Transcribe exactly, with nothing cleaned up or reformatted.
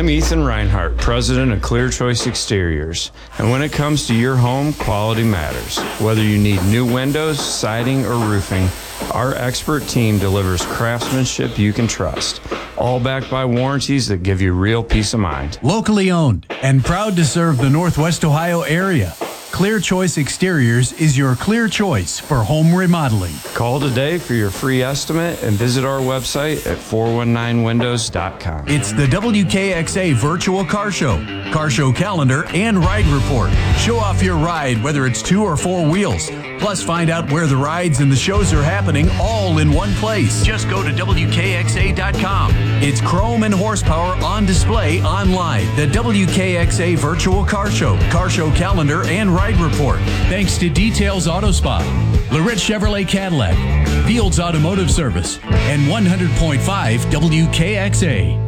I'm Ethan Reinhart, president of Clear Choice Exteriors. And when it comes to your home, quality matters. Whether you need new windows, siding, or roofing, our expert team delivers craftsmanship you can trust. All backed by warranties that give you real peace of mind. Locally owned and proud to serve the Northwest Ohio area, Clear Choice Exteriors is your clear choice for home remodeling. Call today for your free estimate and visit our website at four one nine windows dot com. It's the W K X A Virtual Car Show, Car Show Calendar, and Ride Report. Show off your ride, whether it's two or four wheels. Plus, find out where the rides and the shows are happening all in one place. Just go to W K X A dot com. It's chrome and horsepower on display online. The W K X A Virtual Car Show, Car Show Calendar, and Ride Report. Thanks to Details Auto Spot, Lorette Chevrolet Cadillac, Fields Automotive Service, and one hundred point five W K X A.